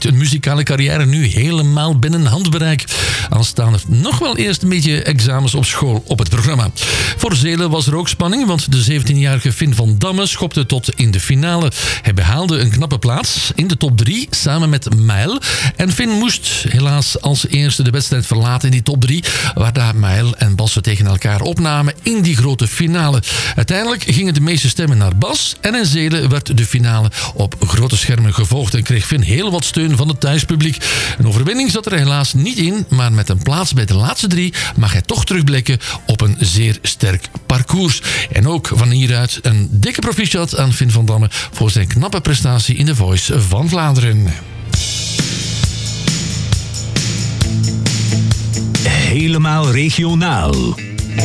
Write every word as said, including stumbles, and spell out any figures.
een muzikale carrière nu helemaal binnen handbereik. Al staan er nog wel eerst een beetje examens op school op het programma. Voor Zelen was er ook spanning, want de zeventienjarige Finn van Damme schopte tot in de finale. Hij behaalde een knappe plaats in de top drie samen met Mijl. En Finn moest helaas als eerste de wedstrijd verlaten in die top drie, waarna Mijl en Bas tegen elkaar opnamen in die grote finale. Uiteindelijk gingen de meeste stemmen naar Bas en in Zelen werd de finale op grote schermen gevolgd en kreeg Finn heel wat steun van het thuispubliek. Een overwinning zat er helaas niet in, maar met een plaats bij de laatste drie mag hij toch terugblikken op een zeer sterk parcours. En ook van hieruit een dikke proficiat aan Finn van Damme voor zijn knappe prestatie in The Voice van Vlaanderen. Helemaal regionaal.